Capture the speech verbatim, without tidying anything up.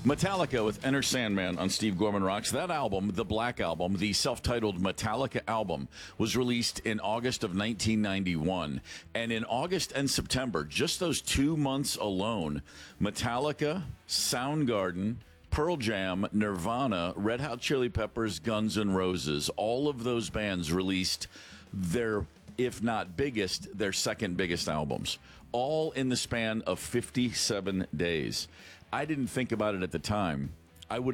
Metallica with Enter Sandman on Steve Gorman Rocks. That album, the Black Album, the self-titled Metallica album, was released in August of nineteen ninety-one. And in August and September, just those two months alone, Metallica, Soundgarden, Pearl Jam, Nirvana, Red Hot Chili Peppers, Guns N' Roses, all of those bands released their, if not biggest, their second biggest albums, all in the span of fifty-seven days. I didn't think about it at the time,